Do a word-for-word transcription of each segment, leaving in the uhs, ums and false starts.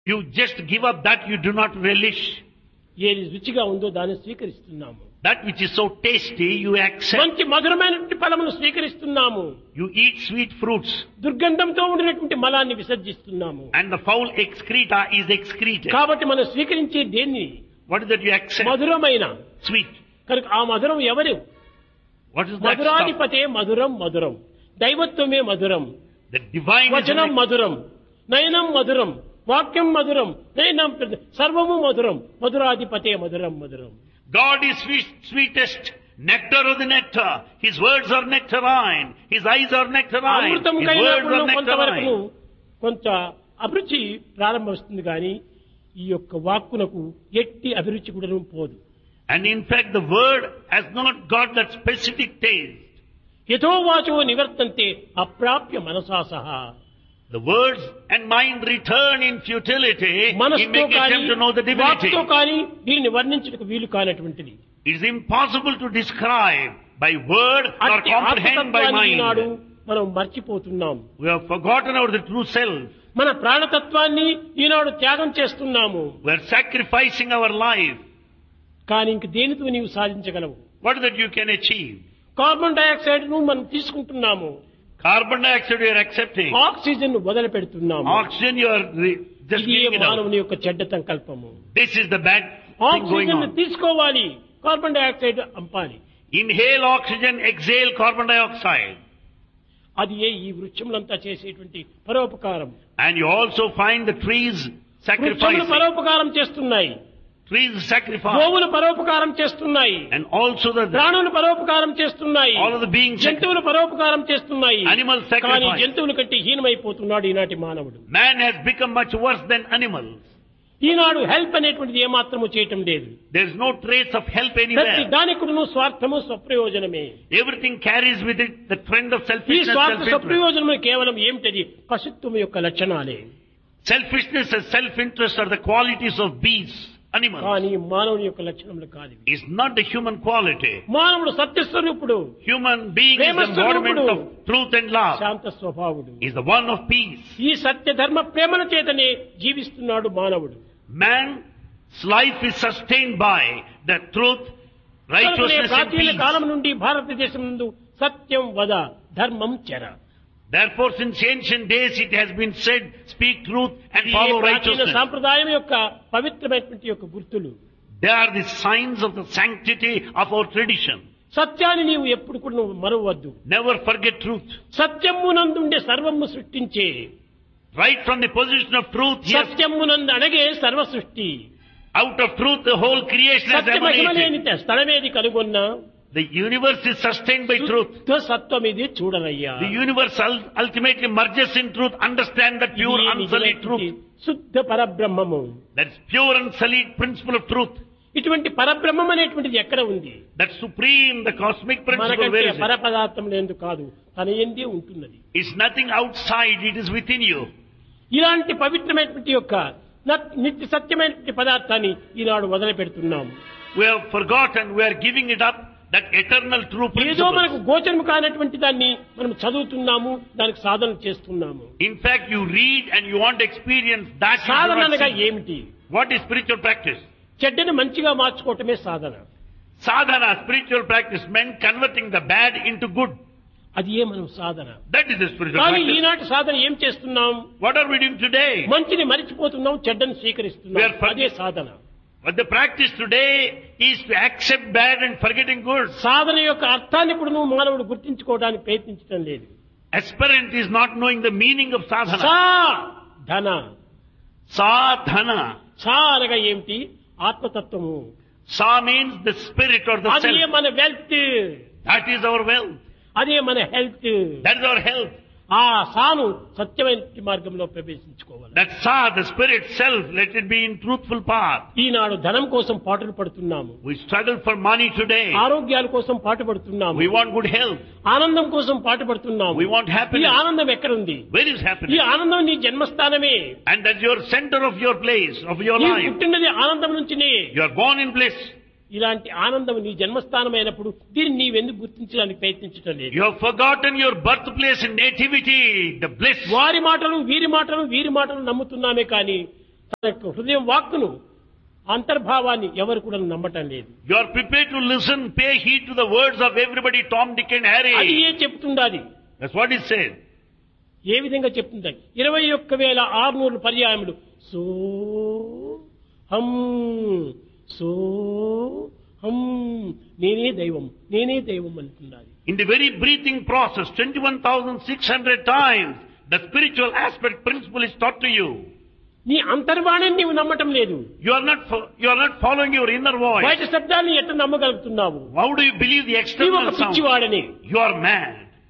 You just give up that you do not relish. ఏది రుచిగా ఉందో దాన్ని స్వీకరిస్తున్నాము. That which is so tasty, you accept. మంచి మధురమైనటువంటి ఫలమును స్వీకరిస్తున్నాము. You eat sweet fruits. దుర్గంధంతో ఉండినటువంటి మలాన్ని విసర్జిస్తున్నాము. And the foul excreta is excreted. కాబట్టి మనం స్వీకరించే దేన్ని? What is that you accept? మధురమైన. Sweet. కనుక ఆ మధురం ఎవరు? What is that stuff? మధురాధిపతే మధురం మధురం. దైవత్వమే మధురం. The divine వచనం is మధురం. నయనం మధురం. వాక్యం మధురం. నయనం సర్వము మధురం. మధురాధిపతే మధురం మధురం. God is sweet, sweetest, nectar of the nectar. His words are nectarine. His eyes are nectarine. Amrutham His కైనా words are కొంతవరకు nectarine. కొంత అభిరుచి ప్రారంభమవుతుంది కానీ ఈ యొక్క వాక్కునకు ఎట్టి అభిరుచి కూడా పోదు. And in fact, the word has not got that specific taste. యథో వాచో నివర్తంతే అప్రాప్య మనసా సహా. The words and mind return in futility in మనసుతో making కానీ attempt to know the divinity. వాక్తో కానీ దీనిని వర్ణించడానికి వీలు కానటువంటిది. It is impossible to describe by word or అట్టి comprehend by ఆత్మతత్వాన్ని ఈనాడు mind. మనం మర్చిపోతున్నాం. We have forgotten about the true self. మన ప్రాణతత్వాన్ని ఈనాడు త్యాగం చేస్తున్నాము. We are sacrificing our life. కానీ ఇంక దేనితో నీవు సాధించగలవు? What is that you can achieve? Carbon dioxide ను మనం తీసుకుంటున్నాము. Carbon dioxide you are accepting. Oxygen ను వదిలి పెడుతున్నాము. Oxygen you are re- just ఇది giving it out. మానవుని యొక్క చెడ్డ సంకల్పము. This is the bad thing going oxygen ను on. తీసుకోవాలి, carbon dioxide అంపాలి. Inhale oxygen, exhale carbon dioxide. అది ఏ ఈ వృక్షములంతా చేసేటువంటి పరోపకారం. And you also find the trees వృక్షములు sacrificing. పరోపకారం చేస్తున్నాయి. Trees sacrifice. గోవులు పరోపకారం చేస్తున్నాయి. And also the ప్రాణులు పరోపకారం చేస్తున్నాయి. all of the beings sacrifice. జంతువులు పరోపకారం చేస్తున్నాయి. Animals కానీ sacrifice. జంతువుల కంటే హీనమైపోతున్నాడు ఈనాటి మానవుడు. Man has become much worse than animals. Eenadu help అనేటువంటిది ఏమాత్రము చేయటం లేదు. There is no trace of help ప్రతి anywhere. దానికును స్వార్థము స్వప్రయోజనమే. Everything carries with it the trend of ఈ selfishness. స్వార్థ self-interest. స్వప్రయోజనము కేవలం ఏమిటది? పశుత్వం యొక్క లక్షణాలే. Selfishness and self-interest are the qualities of beasts, animals. కానీ మానవుని యొక్క లక్షణములు కాదు. It's not the human quality. మానవుడు సత్యస్వరూపుడు, Human being is the embodiment of truth and love. Shanta స్వభావుడు. Is the one of peace. ఈ సత్య ధర్మ ప్రేమల చేతనే జీవిస్తున్నాడు మానవుడు. Man's life is sustained by the truth, righteousness and ప్రాచీన peace. కాలం నుండి భారతదేశం నందు సత్యం వద ధర్మం చెర. Therefore, since ancient days it has been said, speak truth and ఈ follow ప్రాచీన righteousness. సాంప్రదాయం యొక్క పవిత్రమైనటువంటి యొక్క గుర్తులు. They are the signs of the sanctity of our tradition. సత్యాన్ని నీవు ఎప్పుడు కూడా నువ్వు మరవద్దు. Never forget truth. సత్యమునందుండే సర్వము సృష్టించే. Right from the position of truth, yes, సత్యమునందు అణగే సర్వ సృష్టి. out of truth the whole creation has Satya Mahima emanated. లేని స్థలమేది కనుగొన్నా The universe is sustained by truth. శుద్ధ సత్వం ఇది చూడనయ్యా. The universe ul- ultimately merges in truth. Understand the pure, ఇది unsullied truth. శుద్ధ పరబ్రహ్మము. That's pure, unsullied principle of truth. ఇటువంటి పరబ్రహ్మం అనేటువంటిది ఎక్కడ ఉంది? That supreme, the cosmic principle, మనకంటే where is it? పరపదార్థం లేదు కాదు, తన యందే ఉంటున్నది. It's nothing outside, it is within you. ఇలాంటి పవిత్రమైనటువంటి యొక్క నత్- నిత్య సత్యమైనటువంటి పదార్థాన్ని ఈనాడు మొదలు పెడుతున్నాము. We have forgotten, we are giving it up, that eternal true ఏదో మనకు principle. గోచరం కానటువంటి దాన్ని మనం చదువుతున్నాము, దానికి సాధన చేస్తున్నాము. In fact, you read and you want to experience that. you do Sadhana not అనగా see. ఏమిటి? What is spiritual practice? చెడ్డని మంచిగా మార్చుకోవటమే సాధన. Sadhana, spiritual practice meant converting the bad into good. అది ఏ మనం సాధన. That is the spiritual కానీ practice. ఈనాటి సాధన ఏం చేస్తున్నాం? What are we doing today? మంచిని మరిచిపోతున్నాం, చెడ్డని We స్వీకరిస్తున్నాం. are for- అదే సాధన. But the practice today is to accept bad and forgetting good. సాధన యొక్క అర్థాన్ని ఇప్పుడు నువ్వు మానవుడు గుర్తించుకోవడానికి ప్రయత్నించడం లేదు. Aspirant is not knowing the meaning of sadhana. సా ధన. Sadhana. సా అనగా ఏమిటి? ఆత్మతత్వము. Sa means the spirit or the అదే self. మన wealth, That is our wealth. అదే మన health. That is our health. ఆ సాను సత్యమైన మార్గంలో ప్రవేశించుకోవాలి. That sa, the spirit self, let it be in truthful path. ఈనాడు ధనం కోసం పాటులు పడుతున్నాము. We struggle for money today. ఆరోగ్యాల కోసం పాటుపడుతున్నాము. We want good health. ఆనందం కోసం పాటుపడుతున్నాము. We want ఈ happiness. ఆనందం ఎక్కడుంది? Where is ఈ happiness? ఆనందం నీ జన్మస్థానమే. And that's your center of your place, of your నీ life. పుట్టినది ఆనందం నుంచినే. You are born in bliss. ఇలాంటి ఆనందం నీ జన్మస్థానమైనప్పుడు దీన్ని నీవెందుకు గుర్తించడానికి ప్రయత్నించడం లేదు? You have forgotten your birthplace and nativity, the bliss. వారి మాటలు వీరి మాటలు వీరి మాటలు నమ్ముతున్నామే కానీ తన యొక్క హృదయం వాక్కును అంతర్భావాన్ని ఎవరు కూడా నమ్మటం లేదు. You are prepared to listen, pay heed to the words of everybody, Tom, Dick and అది Harry. A చెప్తుండాలి? That's what he said. ఏ విధంగా చెప్తుంది? ఇరవై ఒక్క వేల ఆరునూరు పర్యాయములు సో హం సో హం నేనే దైవం నేనే దైవం అంటున్నది. In the very breathing process, twenty-one thousand six hundred times, the spiritual aspect principle is taught to you. నీ అంతర్వాణిని నీవు నమ్మటం లేదు. You are not fo- you are not following your inner voice. బయట శబ్దాన్ని ఎట్లా నమ్మగలుగుతున్నావు? How do you believe the నీవు external ఒక sound? పిచ్చివాడని. You are mad.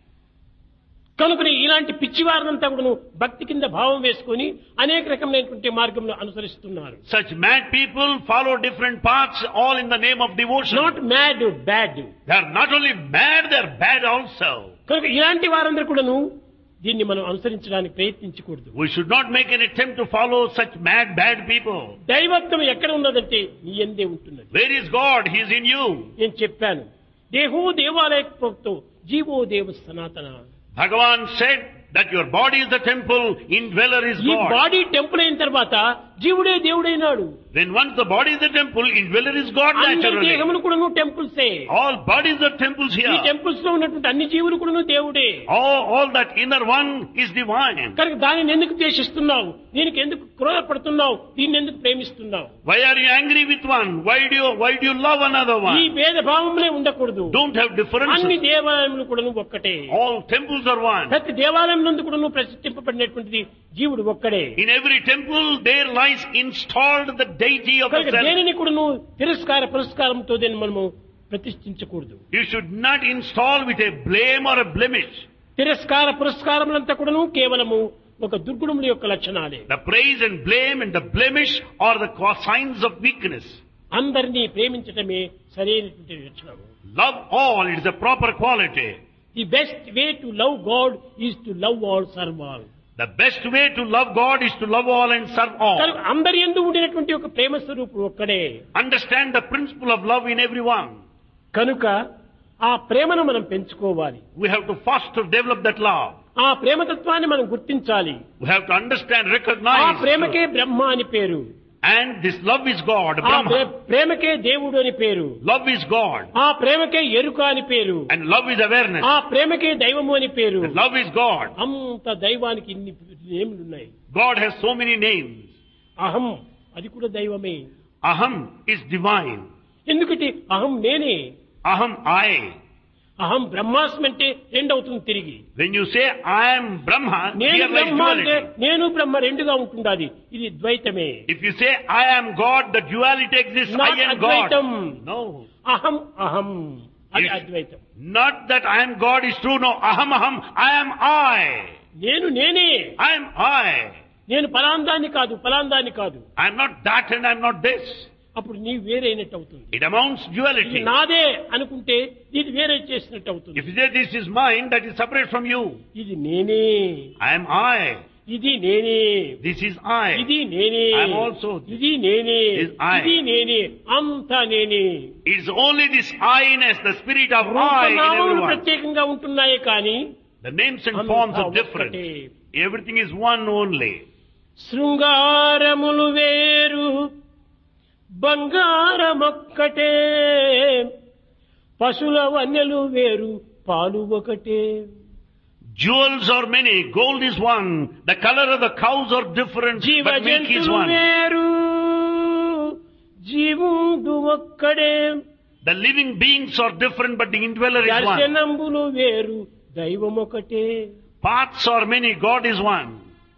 కనుకనే ఇలాంటి పిచ్చివారినంతా కూడా భక్తి కింద భావం వేసుకొని అనేక రకమైనటువంటి మార్గంలో అనుసరిస్తున్నారు. Such mad people follow different paths, all in the name of devotion. Not mad bad. They are not only mad, they are bad also. కనుక ఇలాంటి వారందరూ కూడాను దీన్ని మనం అనుసరించడానికి ప్రయత్నించకూడదు. We should not make an attempt to follow such mad, bad people. దైవత్వం ఎక్కడ ఉన్నదంటే నీ యందే ఉంటున్నది. Where is God? He is in you. నేను చెప్పాను, దేహో దేవాలయతో జీవో దేవ సనాతన. Bhagavan said that your body is the temple, indweller is ఈ God. బాడీ టెంపుల్ అయిన తర్వాత జీవుడే దేవుడైనాడు. When once the body is the temple, indweller is God అందరి naturally. దేహములు కూడాను టెంపుల్సే. All bodies are temples ఈ here. టెంపుల్స్ లో ఉన్నటువంటి అన్ని జీవులు కూడాను దేవుడే. All, all that inner one is divine. కనుక దానిని ఎందుకు ద్వేషిస్తున్నావు? దీనికి ఎందుకు క్రోధపడుతున్నావు? దీన్ని ఎందుకు ప్రేమిస్తున్నావు? Why are you angry with one? Why do you, why do you love another ఈ one? భేద భావములే ఉండకూడదు. Don't have differences. అన్ని దేవాలయములు కూడాను ఒక్కటే. All temples are one. ప్రతి దేవాలయం నందు కూడాను ప్రతిష్ఠింపబడినటువంటిది జీవుడు ఒక్కడే. In every temple there lies installed the deity of the కనుక self. దేనిని కూడాను తిరస్కార పురస్కారంతో దీన్ని మనము ప్రతిష్ఠించకూడదు. You should not install with a blame or a blemish. తిరస్కార పురస్కారములంతా కూడాను కేవలము ఒక దుర్గుణముల యొక్క లక్షణాలే. The praise and blame and the blemish are the co- signs of weakness. అందరినీ ప్రేమించటమే సరైనటువంటి లక్షణం. Love all, it is a proper quality. The best way to love God is to love all serve all. The best way to love God is to love all and serve all. కనుక అందరి యందు ఉండినటువంటి ఒక ప్రేమ స్వరూపుడు ఒక్కడే. Understand the principle of love in everyone. కనుక ఆ ప్రేమను మనం పెంచుకోవాలి. We have to foster, develop that love. ఆ ప్రేమతత్వాన్ని మనం గుర్తించాలి. We have to understand, ఆ recognize. ప్రేమకే బ్రహ్మ అని పేరు. And this love is God, ఆ Brahma. ప్రే- ప్రేమకే దేవుడు అని పేరు. Love is God. ఆ ప్రేమకే ఎరుక అని పేరు. And love is awareness. ఆ ప్రేమకే దైవము అని పేరు. And love is God. అంత దైవానికి ఇన్ని నేములు ఉన్నాయి. God has so many names. అహం అది కూడా దైవమే. Aham is divine. ఎందుకంటే అహం నేనే. Aham, I. అహం బ్రహ్మాస్మి అంటే రెండవుతుంది తిరిగి. When you say I am Brahma, నేను here lies బ్రహ్మ అంటే duality. నేను బ్రహ్మ రెండుగా ఉంటుండాది. ఇది ద్వైతమే. If you say I am God, the duality exists. Not I am God. Advaitam. No. అహం అహం అది Yes. Advaitam. Not that I am God is true. No. Aham, aham. I am I. నేను నేనే. I am I. నేను ఫలాందాన్ని కాదు ఫలాందాన్ని కాదు. I am not that and I am not this. అప్పుడు నీ వేరైనట్టు అవుతుంది. It amounts ఇది duality. నాదే అనుకుంటే ఇది వేరే చేసినట్టు అవుతుంది. If you say this is mine, that is separate from you. ఇది నేనే. I am I. ఇది నేనే. This is I. ఇది నేనే. I am also. ఇది నేనే. Is I. ఇది నేనే. అంతా నేనే. It is only this I-ness, the spirit of I in రూపనామములు everyone. ప్రత్యేకంగా ఉంటున్నాయి కానీ The names and అంతా forms are different. ఒక్కటే. Everything is one only. శృంగారములు వేరు బంగారమొక్కటే, పశుల వన్నెలు వేరు పాలు ఒకటే. Jewels are many, gold is one, the color of the cows are different, జీవ but milk is జంతువులు one. వేరు జీవుడు ఒక్కడే. The living beings are different, but the indweller is one. దర్శనంబులు వేరు దైవం ఒకటే. Paths are many, God is one.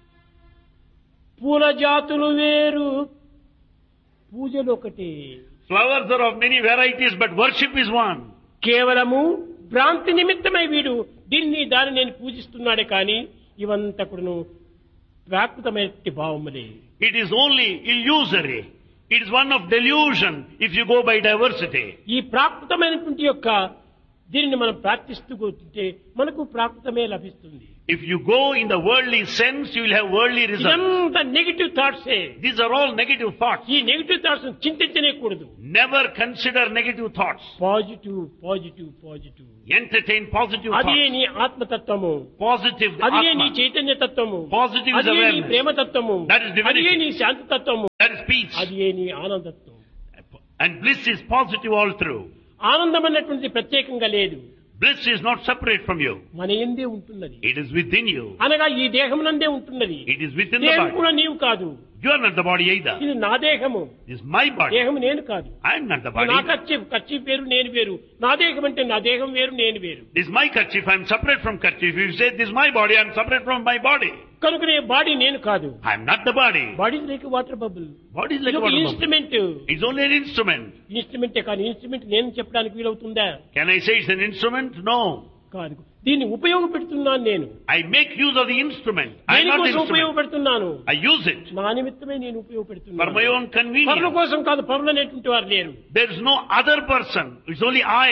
పూల జాతులు వేరు పూజలు ఒకటే. Flowers are of many varieties, but worship is one. కేవలము భ్రాంతి నిమిత్తమై వీడు దీన్ని దాన్ని నేను పూజిస్తున్నాడే కానీ ఇవంతా కూడాను ప్రాకృతమైన భావములే. It is only illusory. It is one of delusion if you go by diversity. ఈ ప్రాకృతమైనటువంటి యొక్క దీనిని మనం ప్రార్థిస్తూ కూర్చుంటే మనకు ప్రాకృతమే లభిస్తుంది. If you go in the worldly sense, you will have worldly results. ఇదంతా negative thoughts. These are all negative thoughts. ఈ negative thoughts చింతించనేకూడదు. Never consider negative thoughts. Positive positive positive. Entertain positive అదే thoughts. నీ ఆత్మతత్వము. Positive అదే నీ atma. Chaitanya తత్వము. Positive is అదే నీ awareness. ప్రేమ తత్వము. That is divinity. అదే నీ శాంతి తత్వము. That is peace. అదే నీ ఆనందత్వం. And bliss is positive all through. ఆనందం అన్నటువంటి ప్రత్యేకంగా లేదు. Bliss is not separate from you. మన యందే ఉంటున్నది. It is within you. అనగా ఈ దేహమునందే ఉంటున్నది. It is within the దేహం body. కూడా నీవు కాదు. You are not the body either. ఇది నా దేహము. This is my body. దేహము నేను కాదు. I am not the body. నా కర్చీఫ్ కర్చీఫ్ వేరు నేను వేరు. నా దేహం అంటే నా దేహం వేరు నేను వేరు. This is my kerchief. I am separate from kerchief. If you say this is my body, I am separate from my body. కనుకనే బాడీ నేను కాదు. I am not the body. Body like water bubble. Body is like a water bubble. Instrument. It's only an instrument. ఇన్స్ట్రుమెంటే కానీ instrument నేను చెప్పడానికి వీలవుతుందా? Can I say it's an instrument? No. కాదు. దీన్ని ఉపయోగపెడుతున్నాను నేను. I make use of the instrument. I am not the దేనికోసం instrument. ఉపయోగపెడుతున్నాను? I use it నా నిమిత్తమే నేను for ఉపయోగపెడుతున్నాను. my own పరుల convenience. కోసం కాదు. పరులు అనేటువంటి వారు లేరు. There is no other person. It's only I.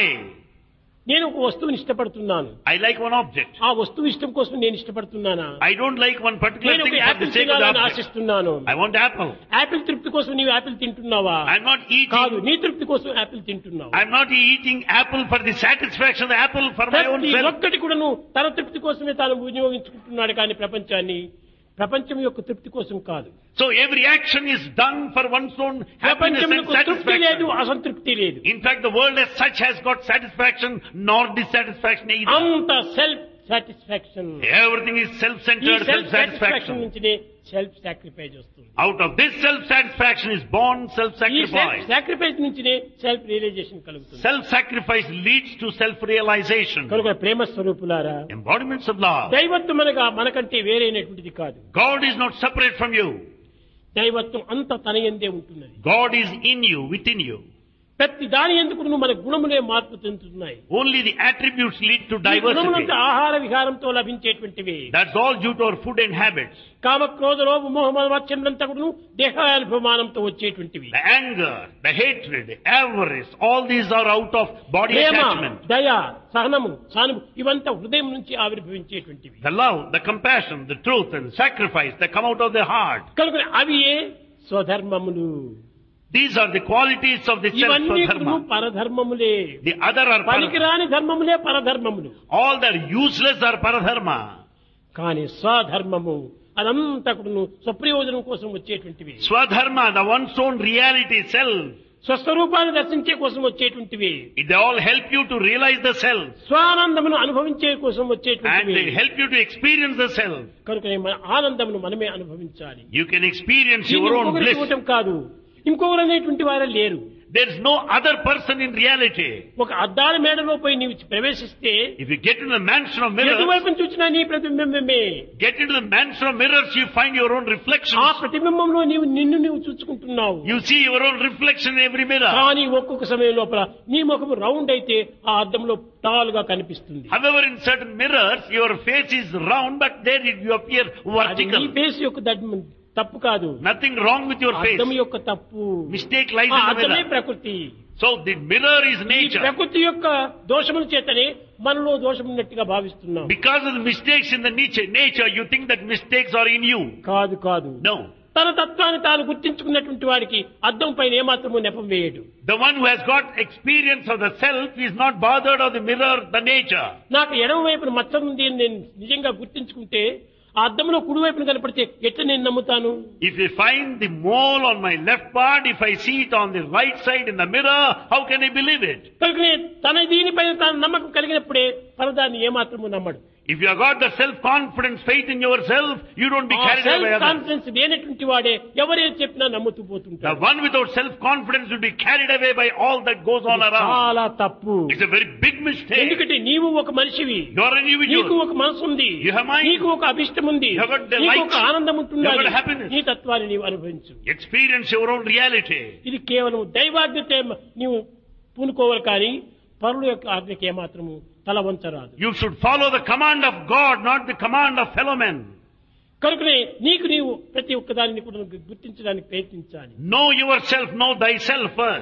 నేను ఒక వస్తువుని ఇష్టపడుతున్నాను. I like one object. ఆ వస్తువు ఇష్టం కోసం నేను ఇష్టపడుతున్నానా? I don't like one particular నేను ఒక thing for the Apple sake of the తినాలని object. ఆశిస్తున్నాను. I want apple. యాపిల్ తృప్తి కోసం నీవు యాపిల్ తింటున్నావా? I'm not కాదు. eating. నీ తృప్తి కోసం యాపిల్ తింటున్నావు. I'm not eating apple for the satisfaction of the apple for my own ప్రతి self. ఒక్కటి కూడాను తన తృప్తి కోసమే తాను వినియోగించుకుంటున్నాడు కానీ ప్రపంచాన్ని ప్రపంచం యొక్క తృప్తి కోసం కాదు. So every action is done for one's own happiness and ప్రపంచంలో తృప్తి లేదు, satisfaction. అసంతృప్తి లేదు. In fact, the world as such has got satisfaction nor dissatisfaction either. అంత సెల్ఫ్ సాటిస్ఫాక్షన్. Everything is ఈ self-centered, self satisfaction self-satisfaction. నుంచినే self sacrifice వస్తుంది. Out of this self-satisfaction is born ఈ self self-sacrifice. Sacrifice నుంచినే self realisation కలుగుతుంది. Self-sacrifice leads to self-realization. కనుక ప్రేమ స్వరూపులారా, Embodiments of love. దైవత్వం అనగా మనకంటే వేరైనటువంటిది కాదు. God is not separate from you. దైవత్వం అంత తన యందే ఉంటున్నది. God is in you, within you. ప్రతి దాని ఎందుకు మన గుణములే మార్పు చెందుతున్నాయి. Only the attributes lead to ఈ గుణములంతా diversity. ఆహార విహారంతో లభించేటువంటివి. That's all due to our food and habits. కామ క్రోధ లోభ మోహ మత్సరములంతా కూడా దేహానుభమానంతో వచ్చేటువంటివి. The anger, the hatred, the avarice, all these are out of body Prema, attachment. దయ, సహనము, సానుభూ ఇవంతా హృదయం నుంచి ఆవిర్భవించేటువంటివి. The love, the compassion, the truth and sacrifice that come out of the heart. కనుక అవి ఏ స్వధర్మములు. These are the qualities of the ఇవన్నీ self-dharma. పరధర్మములే. The other are para- పనికిరాని ధర్మములే పరధర్మములు. all that are useless are paradharma. కానీ స్వధర్మము అదంతా కూడా స్వప్రయోజనం కోసం వచ్చేటువంటివి. Swadharma, the one's own reality, self. స్వస్వరూపాన్ని దర్శించే కోసం వచ్చేటువంటివి. They all help you to realize the self. స్వానందమును అనుభవించే కోసం And వచ్చేటువంటివి. they help you to experience the self. కనుక మన ఆనందమును మనమే అనుభవించాలి. You can experience దీన్ని your own ఇంకొకరికి bliss. ఇవ్వటం కాదు. ఇంకొకరు అనేటువంటి వారే లేరు. There is no other person in reality. ఒక అద్దాల మేడలో పోయి నీవు ప్రవేశిస్తే If you get into the mansion of mirrors, ఎటువైపు చూసినా నీ ప్రతిబింబమే. get into the mansion of mirrors, you find your own reflection. ఆ ప్రతిబింబంలో నీవు నిన్ను నీవు చూసుకుంటున్నావు. You see your own reflection in every mirror. కానీ ఒక్కొక్క సమయం లోపల నీ ముఖము రౌండ్ అయితే ఆ అద్దంలో టాల్గా కనిపిస్తుంది. However, in certain mirrors, your face is round, but there you appear అది vertical. నీ ఫేస్ యొక్క దడ్- తప్పు కాదు. Nothing wrong with your face. అద్దం యొక్క తప్పు. Mistake lies ఆ in the అద్దమే mirror. ప్రకృతి. So the mirror is ఈ nature. ప్రకృతి యొక్క దోషముల చేతనే మనలో దోషం ఉన్నట్టుగా భావిస్తున్నాం. Because of the mistakes in the nature, nature, you think that mistakes are in you. కాదు కాదు. No. తన తత్వాన్ని తాను గుర్తించుకున్నటువంటి వాడికి అద్దం పైన ఏమాత్రము నెపం వేయడు. The one who has got experience of the self is not bothered of the mirror, the nature. నాకు ఎడమ వైపున మచ్చ ఉంది అని నేను నిజంగా గుర్తించుకుంటే ఆ అద్దంలో కుడి వైపున కనపడితే ఎట్లా నేను నమ్ముతాను? If you find the mole on my left part, if I see it on the right side in the mirror, how can I believe it? కనుక తన దీనిపైన తాను నమ్మకం కలిగినప్పుడే పరదాన్ని ఏమాత్రము నమ్మడు. If you have got the self-confidence, faith in yourself, you don't be ఆ carried away self by others. Confidence లేనటువంటి వాడే ఎవరేం చెప్పినా నమ్ముతూ The పోతుంటాడు. one without self-confidence will be carried away by all that goes on ఇది around. చాలా తప్పు. It's a very big mistake. ఎందుకంటే నీవు ఒక మనిషివి, You are an నీకు individual. ఒక మనసు ఉంది, You have mind. నీకు ఒక అభిష్టం ఉంది, You have got నీకు delight. ఒక ఆనందం You ఉంటున్నది. have got happiness. నీ తత్వాన్ని నీవు అనుభవించు. Experience your own reality. ఇది కేవలం దైవాజ్ఞతే నీవు పూనుకోవాలి కానీ పరుల యొక్క ఆజ్ఞకి ఏమాత్రము తల వంచరాదు. You should follow the command of God, not the command of fellow men. కనుకనే నీకు నీవు ప్రతి ఒక్క దానిని కూడా గుర్తించడానికి ప్రయత్నించాలి. Know yourself, know thyself first.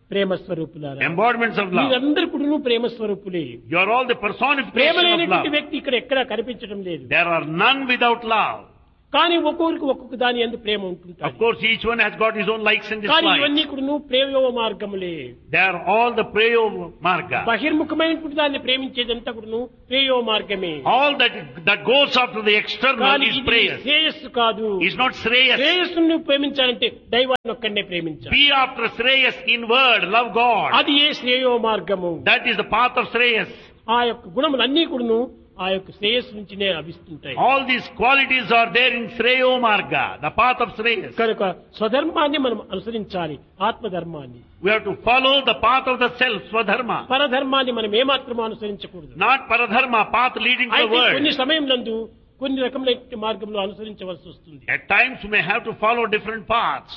ప్రేమ స్వరూపులారా, embodiments of love. మీరందరూ కూడా ప్రేమ స్వరూపులే. You are all the Prema personification of లేనటువంటి love. వ్యక్తి ఇక్కడ ఎక్కడా కనిపించడం లేదు. There are none without love. కానీ ఒక్కొక్కరికి ఒక్కొక్క దాని యందు ప్రేమ ఉంటుంది. Of course, each one has got his own likes and కానీ dislikes. ఇవన్నీ కూడా ప్రేమ మార్గములే. They are all the prayo marga. బహిర్ముఖమైనటువంటి దాన్ని ప్రేమించేదంతా కూడా ప్రేమ మార్గమే. All that that goes after the external కానీ is ఇది prayer. శ్రేయస్సు కాదు. It's not shreyas. శ్రేయస్సును నువ్వు ప్రేమించాలంటే దైవాన్ని ఒక్కడే ప్రేమించాలి. Be after shreyas in word, love God. అది ఏ శ్రేయో మార్గము. That is the path of shreyas. ఆ యొక్క గుణములన్నీ కూడాను ఆ యొక్క శ్రేయస్సు నుంచినే లభిస్తుంటాయి. All these qualities are there in Shreyo Marga, the path of Shreyas. కనుక స్వధర్మాన్ని మనం అనుసరించాలి, ఆత్మధర్మాన్ని. We have to follow the path of the self, Swadharma. పరధర్మాన్ని మనం ఏమాత్రమూ అనుసరించకూడదు. Not Paradharma, path leading to the అయితే కొన్ని world. సమయంలో కొన్ని రకములైన మార్గంలో అనుసరించవలసి వస్తుంది. At times we may have to follow different paths.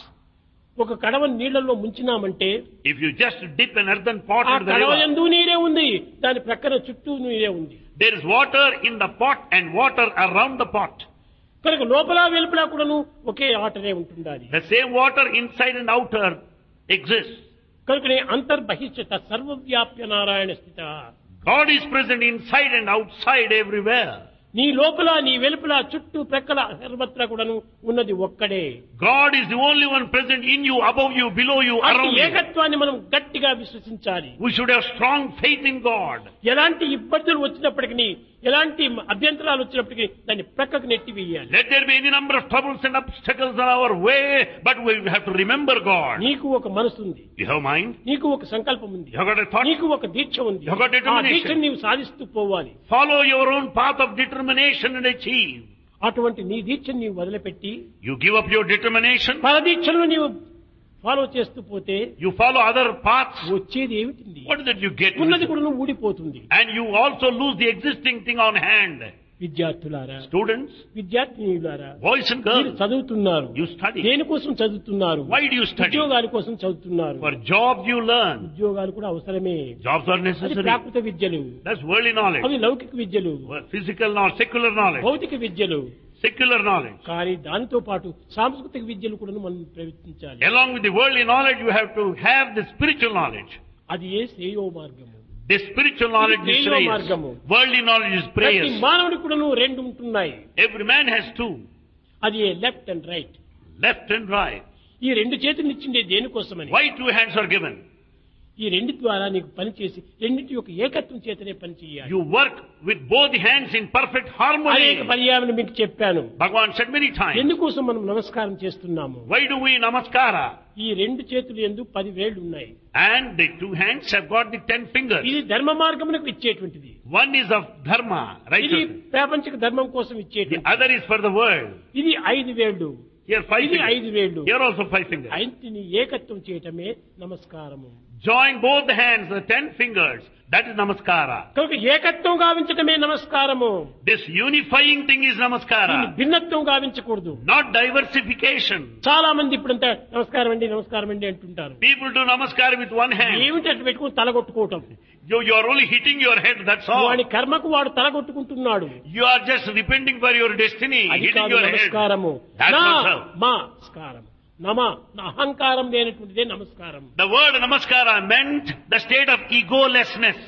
ఒక కడవని నీళ్లలో ముంచినామంటే If you just dip an earthen pot ఆ into the కడవ river, యందు నీరే ఉంది, దాని ప్రక్కన చుట్టూ నీరే ఉంది. there is water in the pot and water around the pot. కనుక లోపల వెలుపల కూడాను ఒకే ఆటనే ఉంటుండాలి. The same water inside and outer exists. కనుకనే అంతర్బహిష్యత సర్వవ్యాప్య నారాయణ స్థిత. God is present inside and outside everywhere. నీ లోపల నీ వెలుపల చుట్టూ ప్రక్కల సర్వత్రా కూడాను ఉన్నది ఒక్కడే. God is the only one present in you, above you, below you, అట్టి around you. ఏకత్వాన్ని మనం గట్టిగా విశ్వసించాలి. We should have strong faith in God. ఎలాంటి ఇబ్బందులు వచ్చినప్పటికీ, ఎలాంటి అభ్యంతరాలు వచ్చినప్పటికీ దాన్ని ప్రక్కకు నెట్టి వేయాలి. Let there be any number of troubles and obstacles on our way, but we have to remember God. నీకు ఒక మనసు ఉంది, You have mind, నీకు ఒక సంకల్పం ఉంది, you have got a thought, నీకు ఒక దీక్ష ఉంది. You have got ఆ determination. దీక్షను నీవు సాధిస్తూ పోవాలి. follow your own path of determination and achieve. అటువంటి నీ దీక్షను నీవు వదిలిపెట్టి You give up your determination, పరదీక్షను నీవు ఫాలో చేస్తూ పోతే you follow other paths. వచ్చేది ఏమిటి? What did you get? ఉన్నది కూడా నువ్వు ఊడిపోతుంది. And you also lose the existing thing on hand. విద్యార్థులారా, Students, విద్యార్థినులారా, boys and మీరు girls, చదువుతున్నారు. you study. దేనికోసం చదువుతున్నారు? Why do you study? ఉద్యోగాల కోసం చదువుతున్నారు. For jobs you learn. ఉద్యోగాలు కూడా అవసరమే. Jobs are అది necessary. ప్రాకృత విద్యలు, That's worldly knowledge. అవి లౌకిక విద్యలు, Physical knowledge, secular knowledge. భౌతిక విద్యలు. Secular knowledge. కానీ దానితో పాటు సాంస్కృతిక విద్యలు కూడా మనం ప్రయత్నించాలి. Along with the worldly knowledge, you have to have the spiritual knowledge. అది ఏ శ్రేయో మార్గము. The spiritual knowledge is ఇది prayers. మార్గము. Worldly knowledge is ప్రతి prayers. మానవుడికి కూడా రెండు ఉంటున్నాయి. Every man has two, అది left and right. left and right. ఈ రెండు చేతులు ఇచ్చిండే దేనికోసమని? Why two hands are given? ఈ రెండు ద్వారా నీకు పని చేసి రెండింటి యొక్క ఏకత్వం చేతనే పని చేయాలి. You work with both hands in perfect harmony. అనేక పర్యాలను మీకు చెప్పాను. Bhagavan said many times. ఎందుకోసం మనం నమస్కారం చేస్తున్నాము? Why do we namaskara? ఈ రెండు చేతులు యందు పది వేళ్లు ఉన్నాయి. And the two hands have got the ten fingers. ఇది ధర్మ మార్గమునకు ఇచ్చేటువంటిది. One is of dharma, ఇది righteousness. ప్రాపంచిక ధర్మం కోసం The ఇచ్చేటువంటిది. other is for the world. ఇది ఐదు వేళ్లు, Here five ఇది ఐదు fingers. వేళ్లు. Here also five fingers. ఐదుని ఏకత్వం చేయటమే నమస్కారము. Join both the hands, the ten fingers. That is namaskara. కనుక ఏకత్వం గావించటమే నమస్కారము. This unifying thing is దీన్ని namaskara, భిన్నత్వం గావించకూడదు. not diversification. చాలా మంది ఇప్పుడంతా నమస్కారం అండి నమస్కారం అండి అంటుంటారు. People do namaskara with one hand. ఏమిటి అట్లా పెట్టుకుని తలగొట్టుకోవటం? You, you are only hitting your head, that's all. వాడి కర్మకు వాడు తలగొట్టుకుంటున్నాడు. You are just repenting for your destiny, అది hitting కాదు your head. నమస్కారము. That's నా not so. మా నమస్కారం నమ నా అహంకారం లేనటువంటిదే నమస్కారం. The word namaskara meant the state of egolessness.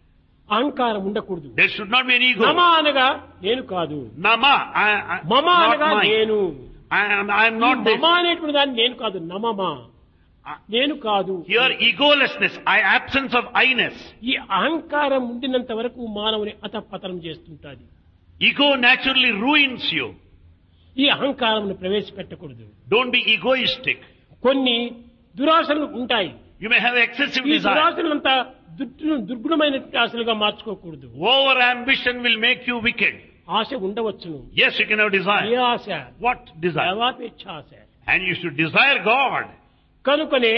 అహంకారం ఉండకూడదు. There should not be an ego. నమ అనగా నేను కాదు, Nama, I, I, మమ not అనగా mine. నేను. I am, I am ఈ not this. మమ అనేటువంటి దాన్ని నేను కాదు, నమమా నేను కాదు. Here egolessness, I, absence of I-ness. ఈ అహంకారం ఉండినంత వరకు మానవుని అతపతనం చేస్తుంటాది. Ego naturally ruins you. ఈ అహంకారం ప్రవేశపెట్టకూడదు. Don't be egoistic. కొన్ని దురాశలు ఉంటాయి. You may have excessive ఈ desire. దురాశలంతా Durg- దుర్గుణమైన ఆశలుగా మార్చుకోకూడదు. Over ambition will make you wicked. ఆశ ఉండవచ్చును. Yes, you can have A desire. Asha? What desire? దైవాపేక్ష Asha. And you should desire God. కనుకనే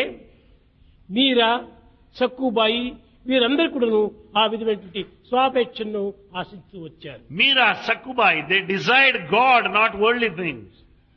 మీరా సక్కుబాయి వీరందరూ కూడాను ఆ విధమైనటువంటి స్వాపేక్షను ఆశిస్తూ వచ్చారు. Meera, Sakubai, they desired God, not worldly things.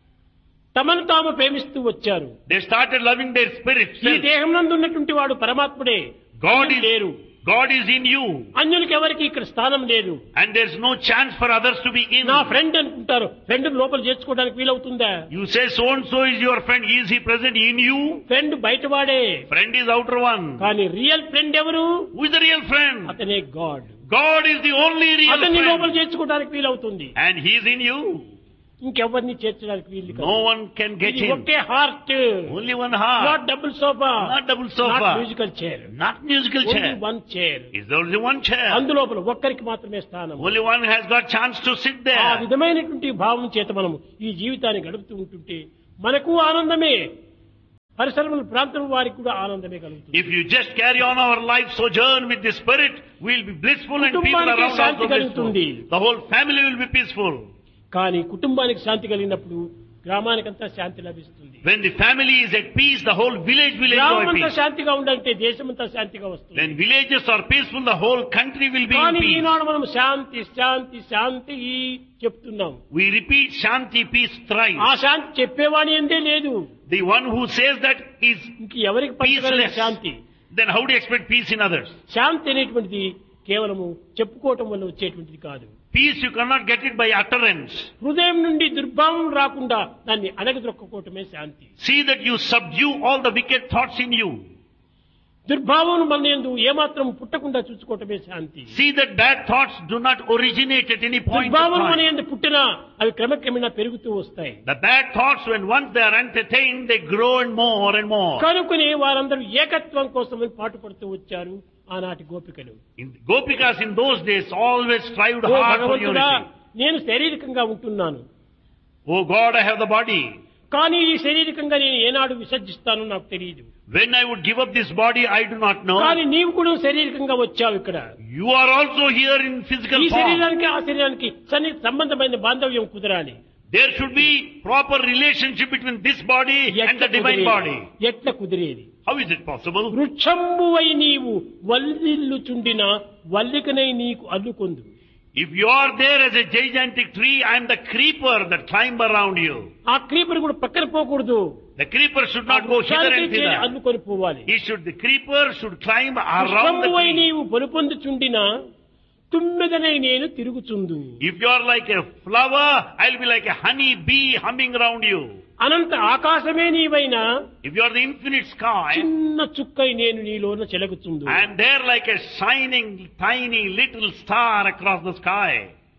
తమను తాము ప్రేమిస్తూ వచ్చారు. They started loving their spirit. ఈ self. దేహం నందు ఉన్నటువంటి వాడు పరమాత్ముడే, God లేరు. is, God is in you. అన్యులకు ఎవరికి ఇక్కడ స్థానం లేదు. And there's no chance for others to be in. నా ఫ్రెండ్ అనుకుంటారు. ఫ్రెండ్ లోపల చేర్చుకోవడానికి వీలవుతుందా? You say so and so is your friend. Is he present in you? Friend బయటవాడే. Friend is outer one. కానీ రియల్ ఫ్రెండ్ ఎవరు? Who is the real friend? అతనే God. God is the only real అతన్ని లోపల friend. చేర్చుకోవడానికి వీలవుతుంది. And he is in you. ఇంకెవరిని చేర్చడానికి వీలు కాదు. No one can get ఇది him. Okay heart. Only one heart. Not double sofa. Not double sofa. Not musical chair. Not musical chair. Only one chair. Is there only one chair? అందులోపల ఒక్కరికి మాత్రమే స్థానం. Only one has got chance to sit ఆ there. విధమైనటువంటి భావం చేత మనం ఈ జీవితాన్ని గడుపుతూ ఉంటుంటే మనకు ఆనందమే, పరిసరముల ప్రాంతం వారికి కూడా ఆనందమే కలుగుతుంది. If you just carry on our life sojourn with the spirit, we will be blissful and people కుటుంబానికి around శాంతి also కలుగుతుంది. blissful. The whole family will be peaceful. కానీ కుటుంబానికి శాంతి కలిగినప్పుడు గ్రామానికంతా శాంతి లభిస్తుంది. When the family is at peace, the whole village will enjoy గ్రామమంతా peace. శాంతిగా ఉండాలంటే దేశమంతా శాంతిగా వస్తుంది. When villages are peaceful, the whole country will be in కానీ peace. ఈనాడు మనం శాంతి శాంతి శాంతి చెప్తున్నాం. We repeat Shanti, peace thrice. ఆ శాంతి చెప్పేవాని ఎందే లేదు. The one who says that is ఇంక ఎవరికి పంచగలదు peaceless. Shanti? Then how do you expect peace in others? శాంతి అనేటువంటిది కేవలము చెప్పుకోవటం వల్ల వచ్చేటువంటిది కాదు. Peace you cannot get it by utterance. హృదయం నుండి దుర్భావం రాకుండా దాన్ని అణగదొక్కకోవటమే శాంతి. See that you subdue all the wicked thoughts in you. దుర్భావం మన యందు ఏమాత్రం పుట్టకుండా చూసుకోవటమే శాంతి. See that bad thoughts do not originate at any point of దుర్భావం మన time. యందు పుట్టినా అవి క్రమక్రమేణా పెరుగుతూ వస్తాయి. The bad thoughts, when once they are entertained, they grow and more and more. కనుకొని వారందరూ ఏకత్వం కోసమని పాటుపడుతూ వచ్చారు ఆనాటి గోపికలు. In, Gopikas in those days always strived oh hard for భగవంతుడా, unity. నేను శారీరకంగా ఉంటున్నాను, Oh God, I have the body. కానీ ఈ శారీరకంగా నేను ఏనాడు విసర్జిస్తానో నాకు తెలియదు. When I would give up this body, I do not know. కానీ నీవు కూడా శారీరకంగా వచ్చావు ఇక్కడ. You are also here in physical ఈ form. శరీరానికి ఆ శరీరానికి సన్ని సంబంధమైన బాంధవ్యం కుదరాలి. There should be proper relationship between this body and the divine body. ఎట్ల కుదిరేది? How is it possible? వృక్షంబువై నీవు వల్లిల్లుచుండిన వల్లికనై నీకు అల్లుకొందు. If you are there as a gigantic tree, I am the creeper that climb around you. ఆ creeper కూడా పక్కన పోకూడదు. The creeper should not go hither and thither. అల్లుకొని పోవాలి. He should, the creeper should climb around the వృక్షంబువై tree. నీవు పొలుపొందుచుండిన తుమ్మెదనై నేను తిరుగుచుందు. If you are like a flower, I'll be like a honey bee humming around you. Anantha Aakasame నీవైనా If you are the infinite sky, చిన్న చుక్కై నేను నీలోన చెలగుచుందు. I am there like a shining, tiny little star across the sky.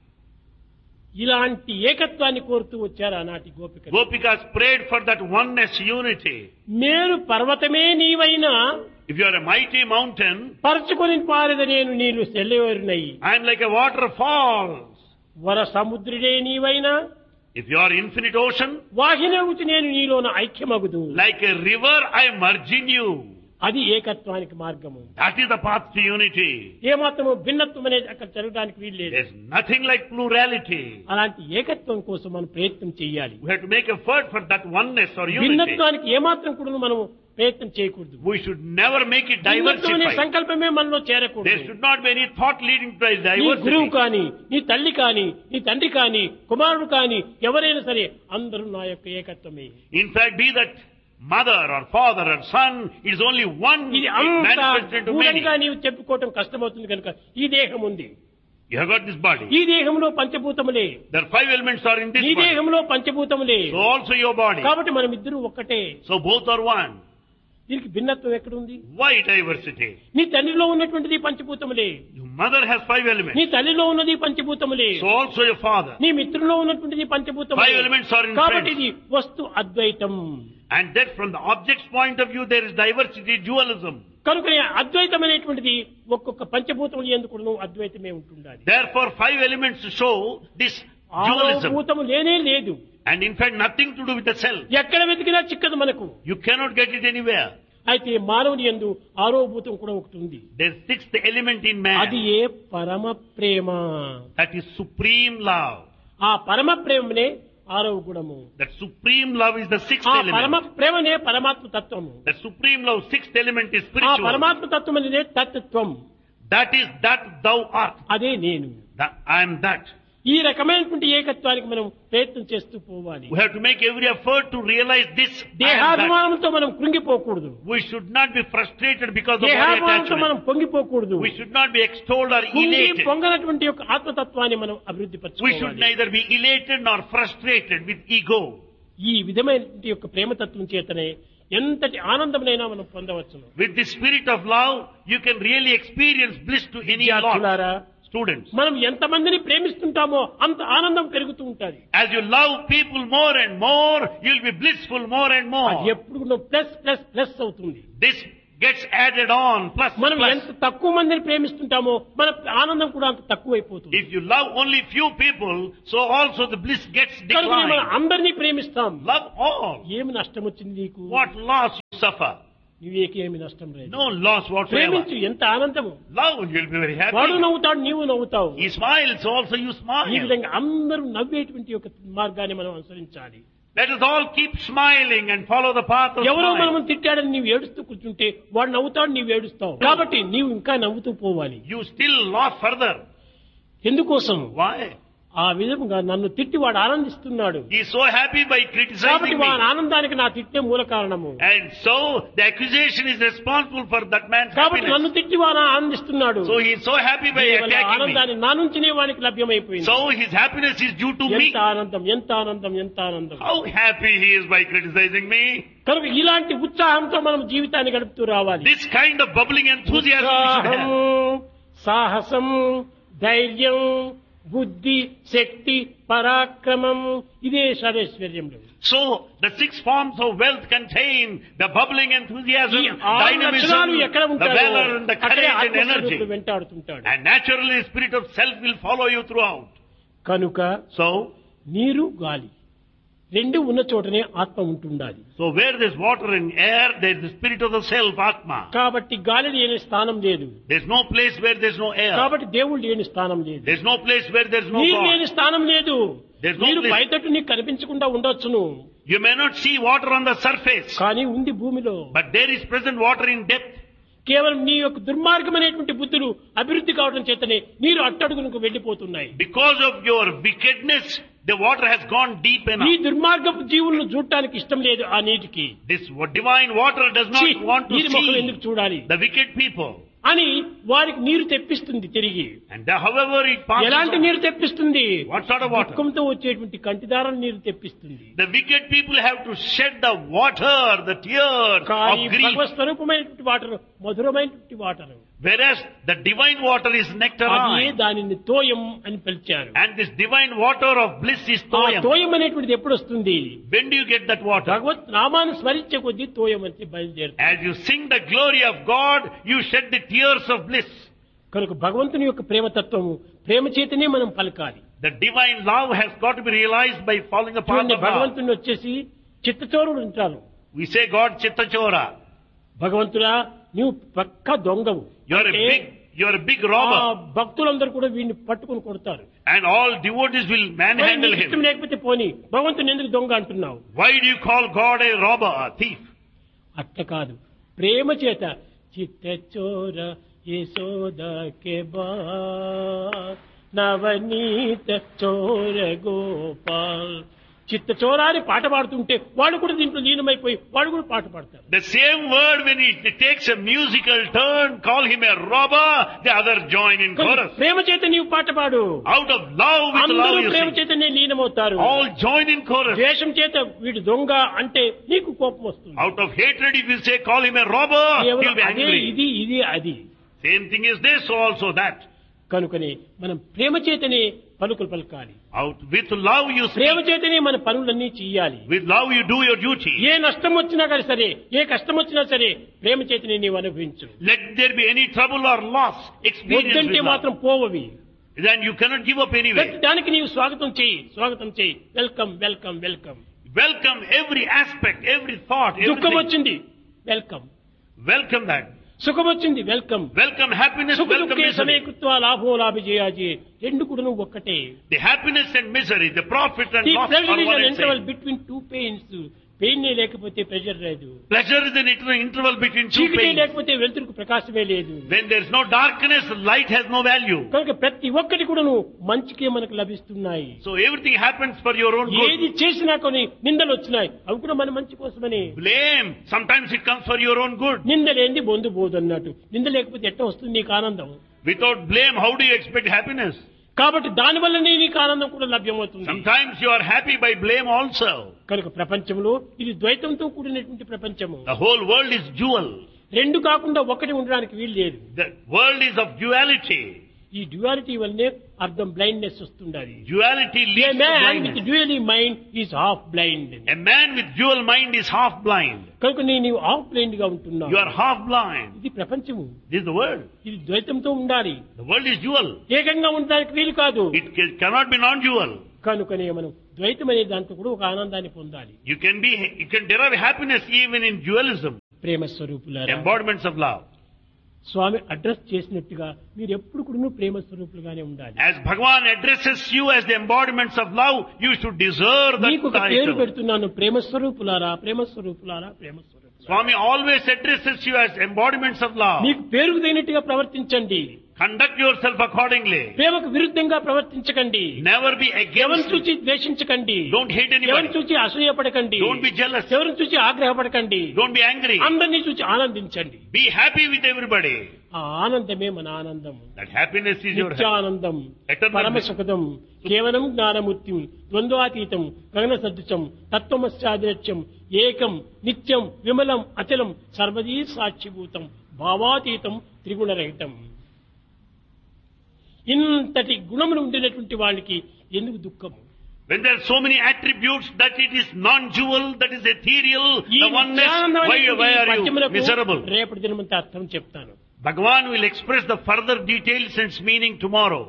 ఇలాంటి ఏకత్వాన్ని కోరుతూ వచ్చారు ఆనాటి గోపికలు. Gopikas prayed for that oneness, unity. Meru పర్వతమే నీవైనా If you are a mighty mountain, పరచుకొని పారద నేను నీళ్లు సెల్లవేరునై. I am like a waterfall. వర సముద్రుడే నీవైనా If you are infinite ocean, వాహినవుతి నేను నీలోన ఐక్యమగుదు. like a river, I merge in you. అది ఏకత్వానికి మార్గము. That is the path to unity. ఏమాత్రము భిన్నత్వం అనేది అక్కడ జరగడానికి వీల్లేదు. There's nothing like plurality. అలాంటి ఏకత్వం కోసం మనం ప్రయత్నం చేయాలి. We have to make effort for that oneness or unity. భిన్నత్వానికి ఏమాత్రం కూడా మనం ప్రయత్నం చేయకూడదు. We should never make it భిన్నత్వం అనే diversified. సంకల్పమే మనలో There చేరకూడదు. should not be any thought leading to నీ గురువు diversity. కానీ, నీ తల్లి కానీ, నీ తండ్రి కానీ, కుమారుడు కానీ ఎవరైనా సరే అందరూ నా యొక్క ఏకత్వమే. In fact, be that mother or father or son, it is only one ఇది అంత manifested to many. దూరంగా నీవు చెప్పుకోవటం కష్టమవుతుంది కనుక ఈ దేహం ఉంది. You have got this body. ఈ దేహంలో పంచభూతములే. There are five elements are in this ఈ body. దేహంలో పంచభూతములే. So also your body. కాబట్టి మనం ఇద్దరు ఒక్కటే. So both are one. దీనికి భిన్నత్వం ఎక్కడుంది? Why diversity? నీ తండ్రిలో ఉన్నటువంటిది పంచభూతములే. Your mother has five elements. నీ తల్లిలో ఉన్నది పంచభూతములే. So also your father. నీ మిత్రులో ఉన్నటువంటిది పంచభూతములే. Five elements are in కాబట్టి friends. ఇది వస్తు అద్వైతం. And that from the object's point of view, there is diversity, dualism. కనుక అద్వైతం అనేటువంటిది ఒక్కొక్క పంచభూతములు ఎందుకు అద్వైతమే ఉంటుండాలి. Therefore, five elements show this dualism. భూతము లేనే లేదు. And in fact, nothing to do with the self. ఎక్కడ వెతికినా చిక్కదు మనకు. You cannot get it anywhere. అయితే మానవుని యందు ఆరో భూతం కూడా ఒకటి ఉంది. There's sixth element in అది man. ఏ పరమ ప్రేమ. That is supreme love. ఆ పరమ ప్రేమనే ఆరవ గుణము. That supreme love is the sixth ఆ పరమ element. ప్రేమనే పరమాత్మ తత్వము. That supreme love, sixth element is ఆ spiritual. పరమాత్మ తత్వం అనేది తత్వం. That is that thou art. అదే నేను. That I am that. ఈ రకమైనటువంటి ఏకత్వానికి మనం ప్రయత్నం చేస్తూ పోవాలి. We have to make every effort to realize this. దేహాభిమానంతో మనం కృంగిపోకూడదు. We should not be frustrated because of body దేహాభిమానంతో మనం attachment. పొంగిపోకూడదు. We should not be extolled or కుంగి elated. పొంగనటువంటి యొక్క ఆత్మతత్వాన్ని మనం అభివృద్ధి We should పరచుకోవాలి. neither be elated nor frustrated with ego. ఈ విధమైన యొక్క ప్రేమతత్వం చేతనే ఎంతటి ఆనందమునైనా మనం పొందవచ్చును. With the spirit of love, you can really experience bliss to any lot. విద్యార్థులారా, Students, మనం ఎంతమందిని ప్రేమిస్తుంటామో అంత ఆనందం పెరుగుతూ ఉంటుంది. as you love people more and more, you'll be blissful more and అది more. ఎప్పుడు ప్లస్ ప్లస్ ప్లస్ అవుతుంది. This gets added on, plus, మనం plus. ఎంత తక్కువ మందిని ప్రేమిస్తుంటామో మన ఆనందం కూడా అంత తక్కువైపోతుంది. If you love only few people, so also the bliss gets కనుక మనం declined. అందరినీ ప్రేమిస్తాం. Love all. ఏమి నష్టం వచ్చింది నీకు? What loss you suffer? నీవేకేమి నష్టం లేదు. No loss whatsoever. ప్రేమించు, ఎంత ఆనందము. Love, you'll be very వాడు happy. నవ్వుతాడు, నీవు నవ్వుతావు. He smiles, also you ఈ smile. విధంగా అందరూ నవ్వేటువంటి ఒక మార్గాన్ని మనం అనుసరించాలి. Let us all keep smiling and follow the path of ఎవరో smile. మనం తిట్టాడని నీవు ఏడుస్తూ కూర్చుంటే వాడు నవ్వుతాడు, నీవు ఏడుస్తావు. కాబట్టి నీవు ఇంకా నవ్వుతూ పోవాలి. You still laugh further. ఎందుకోసం? Why? ఆ విధంగా నన్ను తిట్టి వాడు ఆనందిస్తున్నాడు. He is so happy by కాబట్టి criticizing me. వాడి ఆనందానికి నా తిట్టే మూల కారణము. And so the accusation is responsible for that man's కాబట్టి నన్ను happiness. తిట్టి వాడు ఆనందిస్తున్నాడు. So he is so happy by కేవలం attacking me. ఆనందాన్ని నా నుంచినే వానికి లభ్యమైపోయింది. So his happiness is due to me. ఎంత ఆనందం, ఎంత ఆనందం, ఎంత ఆనందం. How happy he is by criticizing me. కనుక ఇలాంటి ఉత్సాహంతో మనం జీవితాన్ని గడుపుతూ రావాలి. This kind of bubbling enthusiasm we should ఉత్సాహం, have. సాహసం, ధైర్యం, బుద్ధి, శక్తి, పరాక్రమం, ఇదే సర్వైశ్వర్యంలో. So the six forms of wealth contain the bubbling enthusiasm, ఈ ఆరు dynamism, లక్షణాలు ఎక్కడ the ఉంటాయో valor and the అక్కడే courage and energy. ఆత్మస్వరూపుడు వెంటాడుతుంటాడు. And naturally the spirit of self will follow you throughout. కనుక So, నీరు, గాలి రెండు ఉన్న చోటనే ఆత్మ ఉంటుండాలి. so where there is water and air, there is the spirit of the self, Atma. కాబట్టి గాలి లేని స్థానం లేదు. There is no place where there is no air. కాబట్టి దేవుడు లేని స్థానం లేదు. There is no place where there is no నీరు లేని God. స్థానం లేదు. There's no నీరు place. బయటట్టు నీకు కనిపించకుండా ఉండొచ్చును, You may not see water on the surface, కానీ ఉంది భూమిలో. but there is present water in depth. కేవలం నీ యొక్క దుర్మార్గమైనటువంటి బుద్ధులు అభివృద్ధి కావడం చేతనే నీరు అట్టడుగునకు వెళ్లిపోతున్నాయి. Because of your wickedness, the water has gone deep నీ enough. దుర్మార్గపు జీవులను చూడటానికి ఇష్టం లేదు ఆ నీటికి. This divine water does ఛీ, not want to నీరు ముఖం ఎందుకు see చూడాలి the wicked people. అని వారికి నీరు తెప్పిస్తుంది తిరిగి. And the- however it passes ఎలాంటి on, నీరు తెప్పిస్తుంది? what sort of water? దుఃఖంతో వచ్చేటువంటి కంటిదారం నీరు తెప్పిస్తుంది. The wicked people have to shed the water, the tears కానీ of grief. భగవత్ స్వరూపమైనటువంటి వాటర్ మధురమైనటువంటి water, Whereas the divine water is అదే nectarine. దానిని తోయం అని పిలిచారు. And this divine water of bliss is ఆ toyam. తోయం అనేటువంటిది ఎప్పుడు వస్తుంది? When do you get that water? భగవత్ నామాన్ని స్మరించే కొద్దీ తోయం అని బయలుదేరుతుంది. As you sing the glory of God, you shed the tears of bliss. కనుక భగవంతుని యొక్క ప్రేమతత్వము ప్రేమ చేతనే మనం పలకాలి. The divine love has got to be realized by following the path చూడండి, of love. భగవంతుని వచ్చేసి చిత్తచోరుడు ఉంటాను. We say God Chittachora. భగవంతుడా నీవు పక్క దొంగవు. You are a అంటే big, you are a big ఆ robber. భక్తులందరూ కూడా వీడిని పట్టుకుని కొడతారు. And all devotees will పోనీ manhandle నీకు ఇష్టం him. లేకపోతే పోని, భగవంతుని ఎందుకు దొంగ అంటున్నావు? Why do you call God a robber, a thief? అట్ట కాదు, ప్రేమ చేత చిత్తచోర యశోదకే బా నవనీత చోర గోపాల్. చిత్త చోరాని పాట పాడుతుంటే వాడు కూడా దీంట్లో లీనమైపోయి వాడు కూడా పాట పాడతారు. The same word, when it takes a musical turn, call him a robber, the other join in chorus. ప్రేమ చేత నీవు పాట పాడు. Out of love, with అందరూ love you ప్రేమ sing. చేతనే లీనమవుతారు. All join in chorus. ద్వేషం చేత వీడు దొంగ అంటే నీకు కోపం వస్తుంది. Out of hatred, if you say call him a robber, కేవలం he'll be అదే angry. ఇది ఇది అది. Same thing is this, so also that. కనుకనే మనం ప్రేమ చేతనే పలుకులు పలకాలి. Out with love you Prema speak. చేతనే మన పనులన్నీ చెయ్యాలి. With love you do your duty. ఏ నష్టం వచ్చినా కానీ సరే, ఏ కష్టం వచ్చినా సరే ప్రేమ చేతనే నీవు అనుభవించు. Let there be any trouble or loss, experience వద్దంటే with love. మాత్రం పోవవి. Then you cannot give up anyway. దానికి నీవు స్వాగతం చేయి, స్వాగతం చేయి, welcome welcome welcome. Welcome every aspect, every thought, దుఃఖం everything. వచ్చింది వెల్కమ్, Welcome that. సుఖం వచ్చింది వెల్కమ్. Welcome happiness, సుఖ welcome దుఃఖే misery. సమయకృత్వ లాభో లాభిజయాజీ రెండు కూడా నువ్వు ఒక్కటే. The happiness and misery, the profit and The loss pleasure are is one an and interval same. between two pains. Pain లేకపోతే ప్రెషర్ లేదు. Pleasure is an inter- interval between two చీకటి pains. లేకపోతే వెలుతురుకు ప్రకాశమే లేదు. When there is no darkness, light has no value. కనుక ప్రతి ఒక్కటి కూడాను మంచికే మనకు లభిస్తున్నాయి. So everything happens for your own good. ఏది చేసినా కొన్ని నిందలు వచ్చినాయి, అవి కూడా మన మంచి కోసమని. Blame, sometimes it comes for your own good. నిందలేంది బొందు పోదు అన్నట్టు. నింద లేకపోతే ఎట్లా వస్తుంది నీకు ఆనందం? Without blame, how do you expect happiness? కాబట్టి దానివల్ల నీకు ఆనందం కూడా లభ్యమవుతుంది. Sometimes you are happy by blame also. కనుక ప్రపంచంలో ఇది ద్వైతంతో కూడినటువంటి ప్రపంచము. The whole world is dual. రెండు కాకుండా ఒకటి ఉండడానికి వీలు లేదు. The world is of duality. ఈ డ్యుయాలిటీ వల్లనే అర్థం blindness వస్తుండాలి. Duality A leads to man with blindness. dually mind is half blind. A man with dual mind is half blind. కనుక నీ- నీవు హాఫ్ బ్లైండ్ గా ఉంటున్నావు. You are half blind. ఇది ప్రపంచము. This is the world. ఇది ద్వైతంతో ఉండాలి. The world is dual. ఏకంగా ఉండడానికి వీలు కాదు. It ca- cannot be non-dual. కనుకనే మనం ద్వైతం అనే దాంట్లో కూడా ఒక ఆనందాన్ని పొందాలి. You can be, you can derive happiness even in dualism. ప్రేమ స్వరూపులారా, Embodiments of love. Swamy address చేసినట్టుగా మీరు ఎప్పుడు కూడా ప్రేమ స్వరూపులుగానే ఉండాలి. As Bhagavan addresses you as the embodiments of love, you should deserve that మీకు ఒక పేరు title. పెడుతున్నాను, ప్రేమ స్వరూపులారా, ప్రేమ స్వరూపులారా, ప్రేమ స్వరూపులారా. Swami always addresses you as embodiments of love. మీకు పేరుకు తగినట్టుగా ప్రవర్తించండి. Conduct yourself accordingly. ప్రేమకు విరుద్ధంగా ప్రవర్తించకండి. Never be ఎవరిని against. చూచి ద్వేషించకండి. Don't hate ఎవరిని anybody. చూచి అసూయపడకండి. Don't be jealous. ఎవరిని చూచి ఆగ్రహపడకండి. Don't be angry. అందరినీ చూచి ఆనందించండి. Be happy with everybody. ఆ ఆనందమే మన ఆనందం. That happiness is your happiness. Nityanandam, Eternal పరమ bliss. సుఖదం, కేవలం జ్ఞానమూర్తిం, ద్వంద్వాతీతం, గగన సదృశం, తత్వమస్యాదిరక్ష్యం, ఏకం నిత్యం విమలం అచలం సర్వదీ సాక్షిభూతం భావాతీతం త్రిగుణరహితం. ఇంతటి గుణములు ఉండినటువంటి వాళ్ళకి ఎందుకు దుఃఖము? When there are so many attributes that it is non-dual, that is ethereal, ఈ the oneness, why, నిత్యానందమైనటువంటి why ఈ are you పద్యములకు miserable? రేపటి దినమంతా అర్థం చెప్తాను. Bhagavan will express the further details and its meaning tomorrow.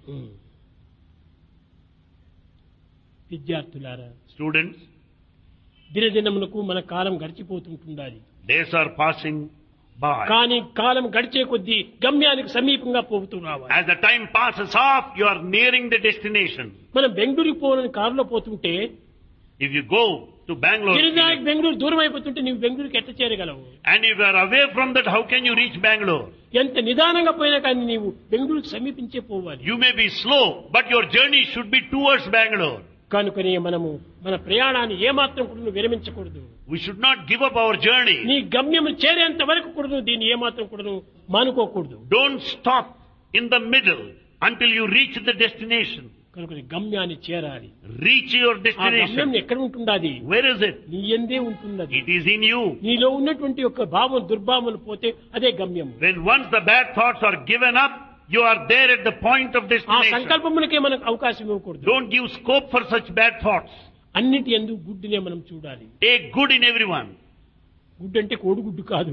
విద్యార్థులారా, Students, దినదినములకు మన కాలం గడిచిపోతుంటుండాలి. days are passing by. కానీ కాలం గడిచే కొద్దీ గమ్యానికి సమీపంగా పోతూ రావాలి. As the time passes off, you are nearing the destination. మనం బెంగళూరుకి పోవాలని కారులో పోతుంటే If you go to Bangalore, గిరిజానికి Bengaluru దూరం అయిపోతుంటే నీవు బెంగళూరుకి ఎట్ట చేరగలవు? and if you are away from that, how can you reach Bangalore? ఎంత నిదానంగా పోయినా కానీ నీవు బెంగళూరుకి సమీపించే పోవాలి. You may be slow, but your journey should be towards Bangalore. కనుకనే మనము మన ప్రయాణాన్ని ఏమాత్రం కూడా విరమించకూడదు. We should not give up our journey. నీ గమ్యము చేరేంత వరకు కూడా దీన్ని ఏమాత్రం కూడా మానుకోకూడదు. Don't stop in the middle until you reach the destination. కనుక గమ్యాన్ని చేరాలి. Reach your ఆ గమ్యం destination. ఎక్కడ ఉంటుండాది? Where is it? నీ యందే ఉంటున్నది. It is in you. నీలో ఉన్నటువంటి యొక్క భావం దుర్భావములు పోతే అదే గమ్యం. When once the bad thoughts are given up, you are there at the point of ఆ destination. సంకల్పములకే మనకు అవకాశం ఇవ్వకూడదు. Don't give scope for such bad thoughts. అన్నిటి యందు గుడ్డునే మనం చూడాలి. Take good in everyone. గుడ్డు అంటే కోడిగుడ్డు కాదు,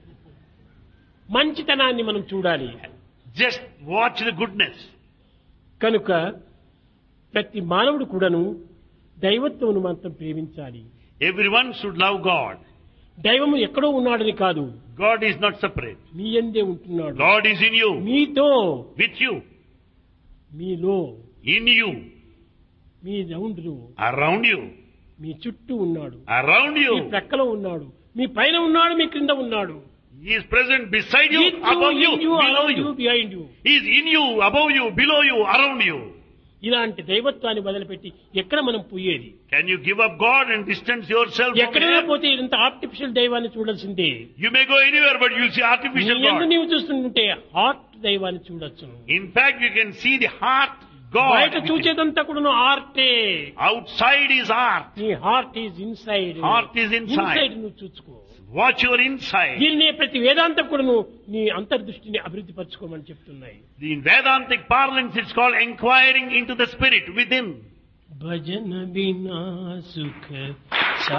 మంచితనాన్ని మనం చూడాలి. Just watch the goodness. కనుక ప్రతి మానవుడు కూడాను దైవత్వమును మాత్రం ప్రేమించాలి. Everyone should love God. దైవము ఎక్కడో ఉన్నాడని కాదు, God is not separate. మీ యందే ఉంటున్నాడు. God is in you, మీతో, with you, మీలో, in you, మీ రౌండ్లో, around you, మీ చుట్టూ ఉన్నాడు, around మీ you. ప్రక్కలో ఉన్నాడు, మీ పైన ఉన్నాడు, మీ క్రింద ఉన్నాడు. He is present beside you, With you, above you, in you, below around you, you. behind you. He is in you, above you, below you, around you. ఇలాంటి దైవత్వాన్ని వదిలిపెట్టి ఎక్కడ మనం పోయేది? Can you give up God and distance yourself from ఎక్కడైనా Him? పోతే ఇంత artificial దైవాన్ని చూడాల్సిందే. You may go anywhere, but you will see నీ artificial యందు God. నీవు చూస్తుంటే హార్ట్ దైవాన్ని చూడొచ్చు. In fact, you can see the heart God. బయట చూచేదంతా కూడా ఆర్టే. Outside is art. నీ heart is inside. Heart is inside. Inside నువ్వు చూసుకో. Watch your inside. దీన్ని ప్రతి వేదాంతం కూడా నీ అంతర్దృష్టిని అభివృద్ధి పరచుకోమని చెప్తున్నాయి. In Vedantic parlance, it's called inquiring into the spirit within. భజన బినా సుఖ